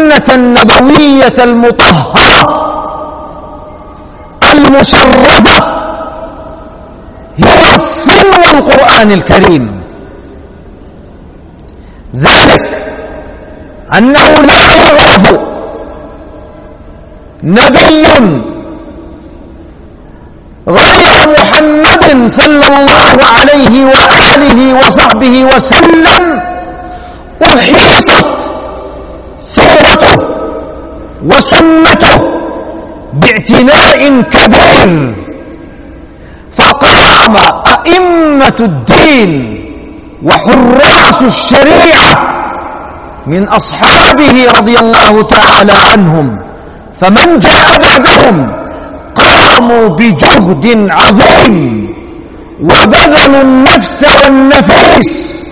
السنة النبوية المطهرة المشرفة هي صلو القرآن الكريم، ذلك أنه لا يعرف نبي غير محمد صلى الله عليه وآله وصحبه وسلم أحيطت سيرته وسنته باعتناء كبير، فقام أئمة الدين وحراس الشريعة من أصحابه رضي الله تعالى عنهم فمن جاء بعدهم قاموا بجهد عظيم وبذلوا النفس والنفيس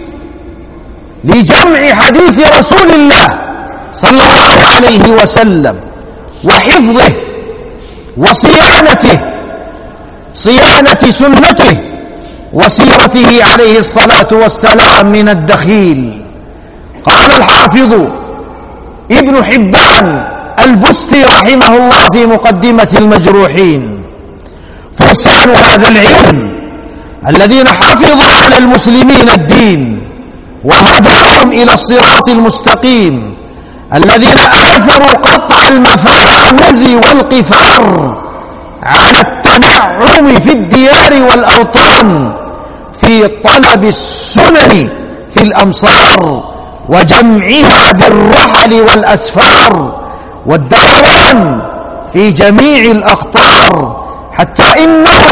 لجمع حديث رسول الله صلى الله عليه وسلم وحفظه وصيانته، صيانة سنته وسيرته عليه الصلاة والسلام من الدخيل. قال الحافظ ابن حبان البستي رحمه الله في مقدمة المجروحين: فرسان هذا العلم الذين حفظوا على المسلمين الدين وهداهم إلى الصراط المستقيم، الذين آثروا قطع المفاوز والقفار على التنعم في الديار والأوطان في طلب السنن في الأمصار وجمعها بالرحل والأسفار والدوران في جميع الأقطار، حتى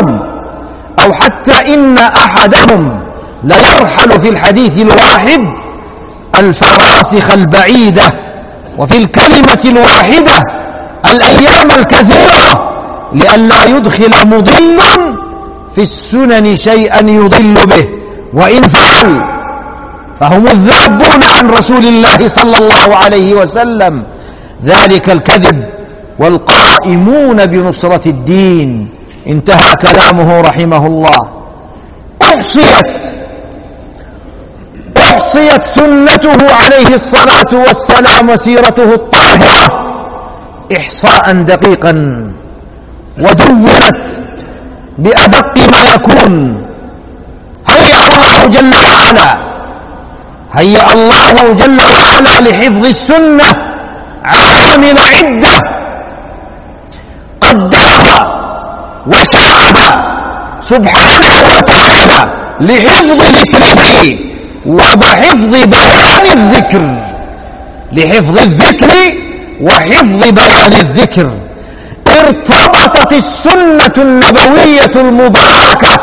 إن أحدهم ليرحل في الحديث الواحد الفراسخ البعيدة، وفي الكلمة الواحدة الأيام الكثيرة، لئلا يدخل مضل في السنن شيئا يضل به، وإن فعل فهم الذابون عن رسول الله صلى الله عليه وسلم، ذلك الكذب والقائمون بنصرة الدين. انتهى كلامه رحمه الله. أحصيت سنته عليه الصلاة والسلام وسيرته الطاهرة إحصاء دقيقا، ودونت بأدق ما يكون. هيأ الله جل وعلا لحفظ السنة عوامل عدة قدرها وشرعها سبحانه وتعالى لحفظ ذكره وحفظ بيان الذكر، لحفظ الذكر وحفظ بيان الذكر. ارتبطت السنة النبوية المباركة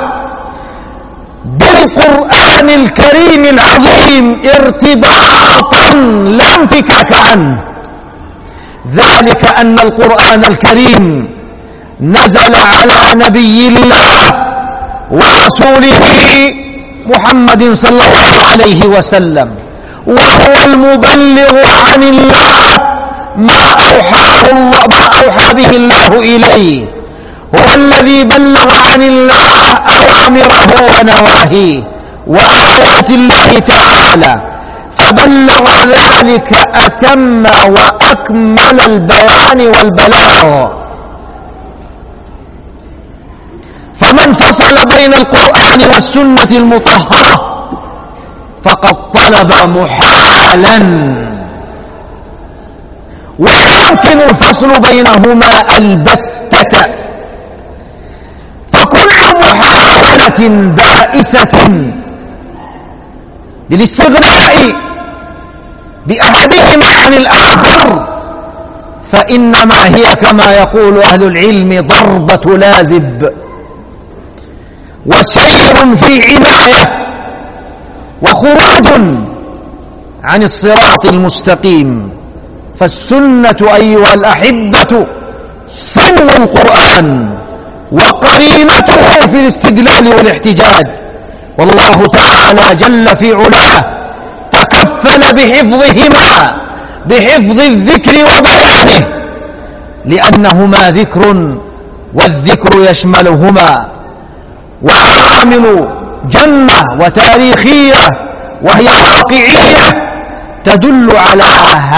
بالقرآن الكريم العظيم ارتباطا لا انفكاك عنه، ذلك أن القرآن الكريم نزل على نبي الله ورسوله محمد صلى الله عليه وسلم، وهو المبلغ عن الله ما أوحى به الله إليه، هو الذي بلغ عن الله أوامره ونواهيه وآيات الله تعالى، فبلغ ذلك أتم وأكمل البيان والبلاغ. فمن فصل بين القرآن والسنة المطهرة فقد طلب محالا، ولا يمكن الفصل بينهما البتة، فكل محاولة بائسة للاستغناء بأحدهما عن الآخر فإنما هي كما يقول أهل العلم ضربة لازب، وسير في عناية، وخروج عن الصراط المستقيم. فالسنة أيها الأحبة صلو القرآن وقرينته في الاستدلال والاحتجاج، والله تعالى جل في علاه تكفل بحفظهما، بحفظ الذكر وبيانه، لأنهما ذكر والذكر يشملهما، وعوامل جنة وتاريخية وهي واقعية تدل على